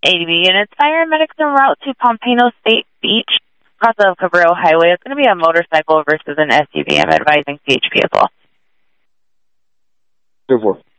ADV units, fire medics en route to Pompano State Beach, across the Cabrillo Highway. It's going to be a motorcycle versus an SUV. I'm advising CHP as well. 2-4.